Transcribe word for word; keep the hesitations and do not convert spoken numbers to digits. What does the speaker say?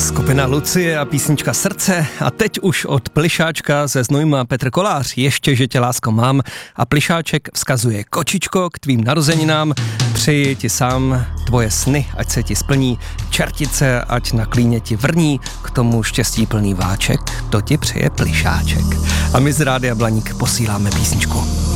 Skupina Lucie a písnička Srdce a teď už od Plyšáčka ze Znojma Petr Kolář, ještě, že tě lásko mám, a Plyšáček vzkazuje: kočičko, k tvým narozeninám přeji ti sám tvoje sny, ať se ti splní, čertice, ať na klíně ti vrní, k tomu štěstí plný váček, to ti přeje Plyšáček. A my z Rádia Blaník posíláme písničku.